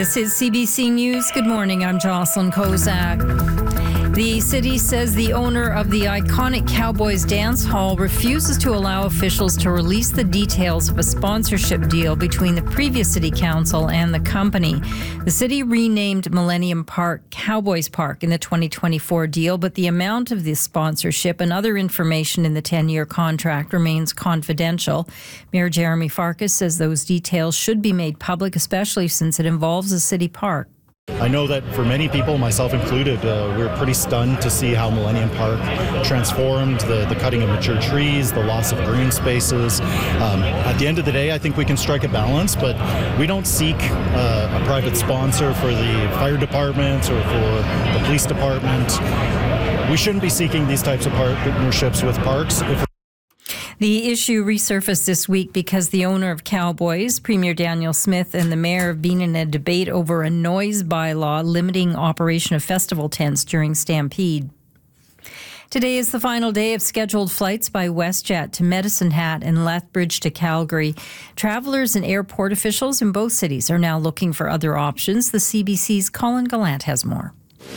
This is CBC News. Good morning. I'm Jocelyn Kozak. The city says the owner of the iconic Cowboys Dance Hall refuses to allow officials to release the details of a sponsorship deal between the previous city council and the company. The city renamed Millennium Park Cowboys Park in the 2024 deal, but the amount of this sponsorship and other information in the 10-year contract remains confidential. Mayor Jeremy Farkas says those details should be made public, especially since it involves a city park. I know that for many people, myself included, we're pretty stunned to see how Millennium Park transformed, the cutting of mature trees, the loss of green spaces. At the end of the day, I think we can strike a balance, but we don't seek a private sponsor for the fire department or for the police department. We shouldn't be seeking these types of partnerships with parks. The issue resurfaced this week because the owner of Cowboys, Premier Daniel Smith, and the mayor have been in a debate over a noise bylaw limiting operation of festival tents during Stampede. Today is the final day of scheduled flights by WestJet to Medicine Hat and Lethbridge to Calgary. Travelers and airport officials in both cities are now looking for other options. The CBC's Colin Gallant has more.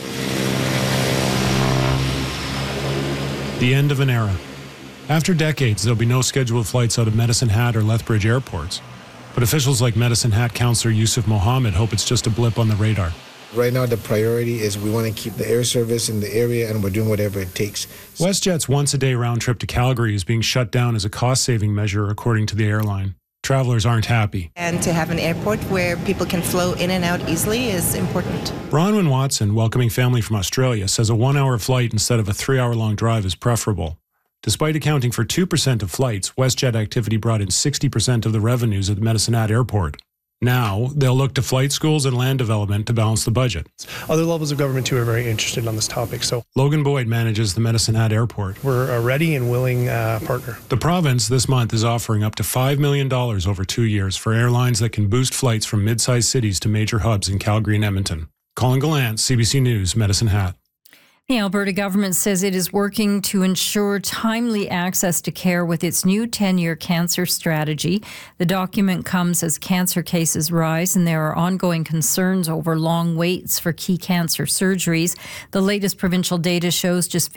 The end of an era. After decades, there'll be no scheduled flights out of Medicine Hat or Lethbridge airports. But officials like Medicine Hat Councillor Yusuf Mohammed hope it's just a blip on the radar. Right now, the priority is we want to keep the air service in the area, and we're doing whatever it takes. WestJet's once-a-day round trip to Calgary is being shut down as a cost-saving measure, according to the airline. Travelers aren't happy. And to have an airport where people can flow in and out easily is important. Bronwyn Watson, welcoming family from Australia, says a 1-hour flight instead of a 3-hour-long drive is preferable. Despite accounting for 2% of flights, WestJet activity brought in 60% of the revenues at the Medicine Hat Airport. Now, they'll look to flight schools and land development to balance the budget. Other levels of government, too, are very interested on this topic. So Logan Boyd manages the Medicine Hat Airport. We're a ready and willing partner. The province this month is offering up to $5 million over 2 years for airlines that can boost flights from mid-sized cities to major hubs in Calgary and Edmonton. Colin Gallant, CBC News, Medicine Hat. The Alberta government says it is working to ensure timely access to care with its new 10-year cancer strategy. The document comes as cancer cases rise and there are ongoing concerns over long waits for key cancer surgeries. The latest provincial data shows just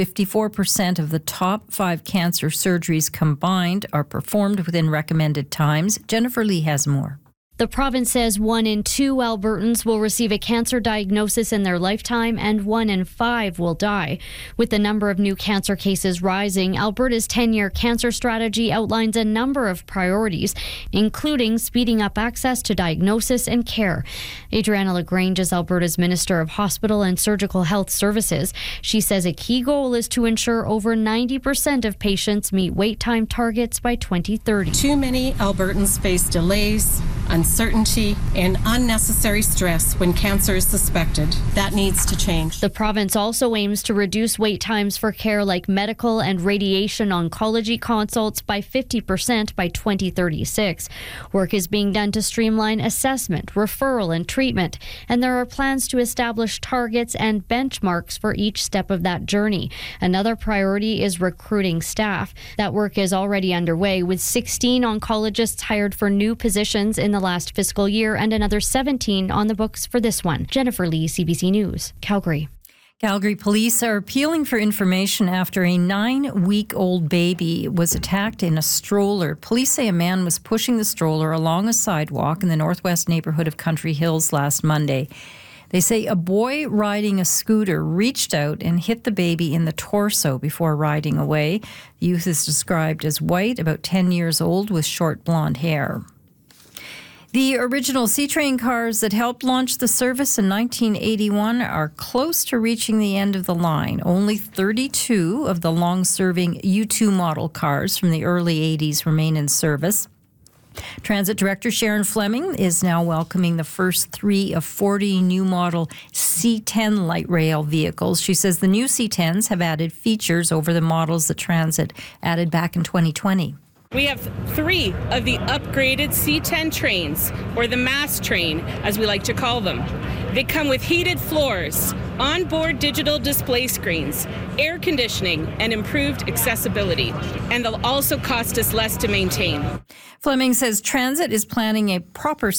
54% of the top 5 cancer surgeries combined are performed within recommended times. Jennifer Lee has more. The province says 1 in 2 Albertans will receive a cancer diagnosis in their lifetime and 1 in 5 will die. With the number of new cancer cases rising, Alberta's 10-year cancer strategy outlines a number of priorities, including speeding up access to diagnosis and care. Adriana LaGrange is Alberta's Minister of Hospital and Surgical Health Services. She says a key goal is to ensure over 90% of patients meet wait time targets by 2030. Too many Albertans face delays, uncertainty, and unnecessary stress when cancer is suspected. That needs to change. The province also aims to reduce wait times for care like medical and radiation oncology consults by 50% by 2036. Work is being done to streamline assessment, referral, and treatment, and there are plans to establish targets and benchmarks for each step of that journey. Another priority is recruiting staff. That work is already underway, with 16 oncologists hired for new positions in the last fiscal year and another 17 on the books for this one. Jennifer Lee, CBC News, Calgary. Calgary police are appealing for information after a 9-week-old baby was attacked in a stroller. Police say a man was pushing the stroller along a sidewalk in the northwest neighborhood of Country Hills last Monday. They say a boy riding a scooter reached out and hit the baby in the torso before riding away. The youth is described as white, about 10 years old, with short blonde hair. The original C-Train cars that helped launch the service in 1981 are close to reaching the end of the line. Only 32 of the long-serving U2 model cars from the early 80s remain in service. Transit Director Sharon Fleming is now welcoming the first 3 of 40 new model C10 light rail vehicles. She says the new C10s have added features over the models that Transit added back in 2020. We have 3 of the upgraded C10 trains, or the MASS train, as we like to call them. They come with heated floors, onboard digital display screens, air conditioning, and improved accessibility. And they'll also cost us less to maintain. Fleming says Transit is planning a proper